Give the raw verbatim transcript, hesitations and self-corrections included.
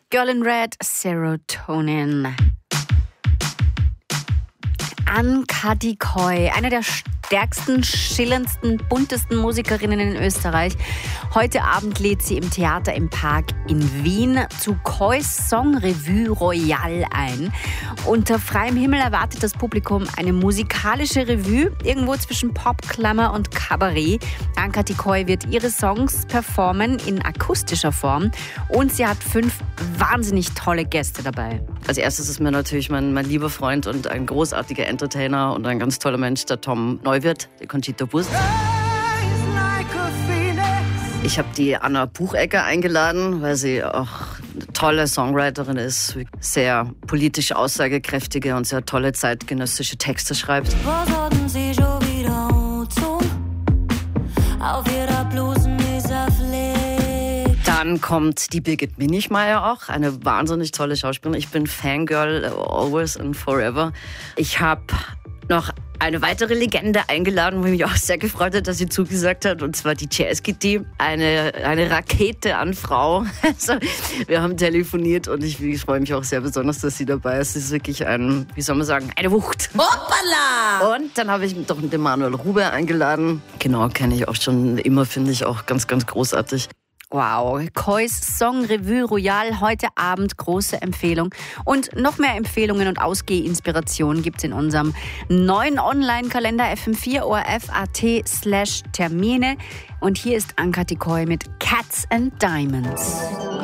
Girl in Red, Serotonin. Anka Dikoy, eine der stärksten, schillerndsten, buntesten Musikerinnen in Österreich. Heute Abend lädt sie im Theater im Park in Wien zu Kois Songrevue Royale ein. Unter freiem Himmel erwartet das Publikum eine musikalische Revue, irgendwo zwischen Pop, Klammer und Kabarett. Anka Dikoy wird ihre Songs performen in akustischer Form und sie hat fünf wahnsinnig tolle Gäste dabei. Als erstes ist mir natürlich mein, mein lieber Freund und ein großartiger Entertainer und ein ganz toller Mensch, der Tom Neuwirth, die Conchita Wurst. Ich habe die Anna Buchegger eingeladen, weil sie auch eine tolle Songwriterin ist, sehr politisch aussagekräftige und sehr tolle zeitgenössische Texte schreibt. Was hatten Sie schon wieder auf ihrer Blusen dieser Pflege? Dann kommt die Birgit Minichmeier auch, eine wahnsinnig tolle Schauspielerin. Ich bin Fangirl always and forever. Ich habe noch eine weitere Legende eingeladen, wo ich mich auch sehr gefreut habe, dass sie zugesagt hat, und zwar die Jazz-Kitty, eine, eine Rakete an Frau. Also, wir haben telefoniert und ich, ich freue mich auch sehr besonders, dass sie dabei ist. Es ist wirklich ein, wie soll man sagen, eine Wucht. Hoppala! Und dann habe ich doch den Manuel Rube eingeladen. Genau, kenne ich auch schon immer, finde ich auch ganz, ganz großartig. Wow, Kois Songrevue Royale heute Abend, große Empfehlung. Und noch mehr Empfehlungen und Ausgeh-Inspirationen gibt's in unserem neuen Online-Kalender f m vier o r f punkt a t slash Termine. Und hier ist Anka Dikoy mit Cats and Diamonds.